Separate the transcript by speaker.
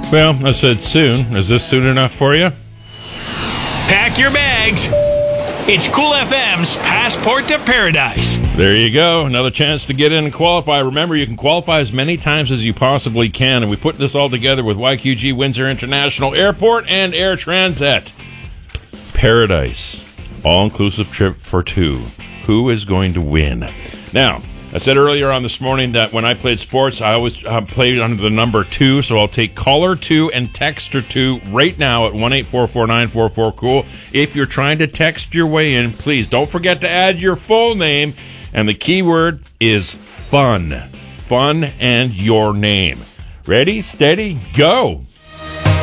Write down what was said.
Speaker 1: Well, I said soon. Is this soon enough for you?
Speaker 2: Pack your bags. It's Cool FM's Passport to Paradise.
Speaker 1: There you go. Another chance to get in and qualify. Remember, you can qualify as many times as you possibly can. And we put this all together with YQG Windsor International Airport and Air Transat. Paradise. All-inclusive trip for two. Who is going to win? Now, I said earlier on this morning that when I played sports, I always played under the number 2, so I'll take caller 2 and texter 2 right now at 1-844-944-COOL. If you're trying to text your way in, please don't forget to add your full name, and the keyword is fun. Fun and your name. Ready, steady, go!